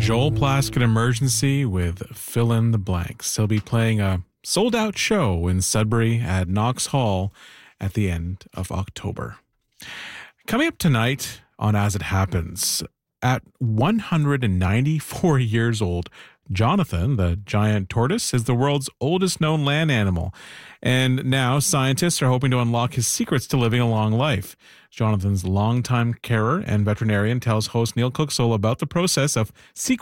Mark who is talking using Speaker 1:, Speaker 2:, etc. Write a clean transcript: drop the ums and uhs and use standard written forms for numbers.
Speaker 1: Joel Plaskett Emergency with Fill in the Blanks. He'll be playing a sold-out show in Sudbury at Knox Hall at the end of October. Coming up tonight on As It Happens, at 194 years old, Jonathan, the giant tortoise, is the world's oldest known land animal. And now scientists are hoping to unlock his secrets to living a long life. Jonathan's longtime carer and veterinarian tells host Neil Cooksoll about the process of